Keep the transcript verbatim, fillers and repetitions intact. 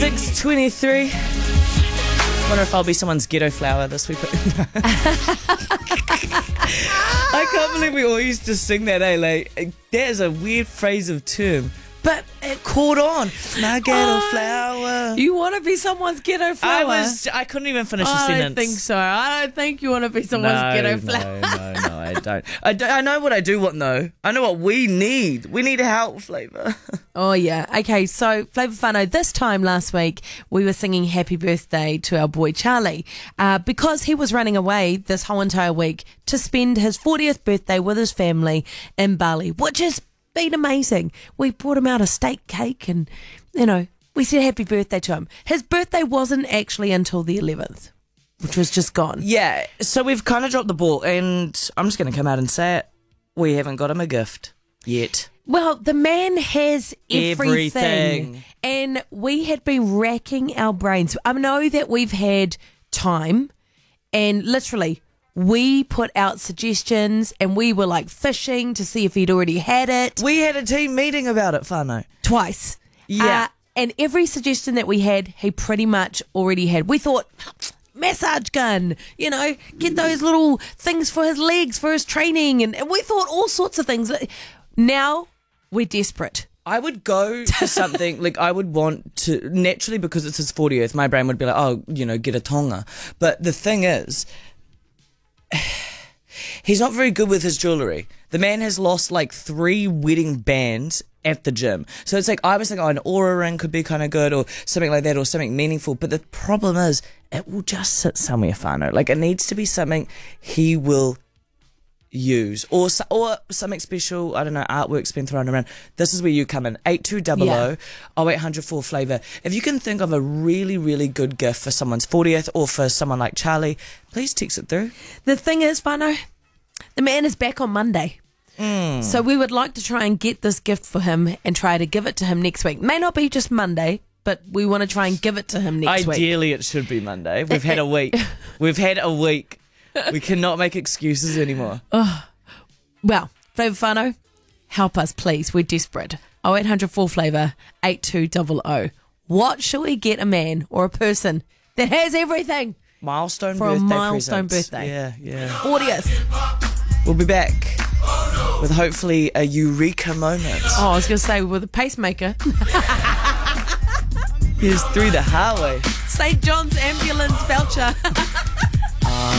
six twenty-three. Wonder if I'll be someone's ghetto flower this week. I can't believe we all used to sing that, eh? Like, that is a weird phrase of term. But it caught on. My ghetto Oh, flower. You want to be someone's ghetto flower? I was. I couldn't even finish the I sentence. don't think so. I don't think you want to be someone's no, ghetto flower. No, no, no, I don't. I don't. I know what I do want, though. I know what we need. We need help, Flavour. Oh, yeah. Okay, so Flavour Whānau, this time last week, we were singing happy birthday to our boy Charlie uh, because he was running away this whole entire week to spend his fortieth birthday with his family in Bali, which has been amazing. We brought him out a steak cake and, you know, we said happy birthday to him. His birthday wasn't actually until the eleventh, which was just gone. Yeah, so we've kind of dropped the ball, and I'm just going to come out and say it. We haven't got him a gift yet. Well, the man has everything. Everything. And we had been racking our brains. I know that we've had time, and literally we put out suggestions and we were like fishing to see if he'd already had it. We had a team meeting about it, Whānau. Twice. Yeah. Uh, and every suggestion that we had, he pretty much already had. We thought, massage gun, you know, get those little things for his legs, for his training. And, and we thought all sorts of things. Now we're desperate. I would go to something, like I would want to, naturally because it's his fortieth, my brain would be like, oh, you know, get a tonga. But the thing is, he's not very good with his jewellery. The man has lost like three wedding bands at the gym. So it's like, I was thinking, oh, an aura ring could be kind of good or something like that or something meaningful. But the problem is, it will just sit somewhere, Whānau. Like, it needs to be something he will use or or something special. I don't know, artwork's been thrown around. This is where you come in. eight two zero zero oh eight hundred four Flavour. If you can think of a really really good gift for someone's fortieth or for someone like Charlie, please text it through. The thing is, Whānau, the man is back on Monday. Mm. So we would like to try and get this gift for him and try to give it to him next week. May not be just Monday, but we want to try and give it to him next week. Ideally it should be Monday. We've had a week. We've had a week. We cannot make excuses anymore. Oh. Well, Flavour Whānau, help us please. We're desperate. oh eight hundred four Flavour, eight two zero zero. What shall we get a man or a person that has everything Milestone for birthday a milestone presents. birthday? Yeah, yeah. fortieth. We'll be back with hopefully a eureka moment. Oh, I was going to say with a pacemaker. Here's Through the Highway. Saint John's Ambulance voucher.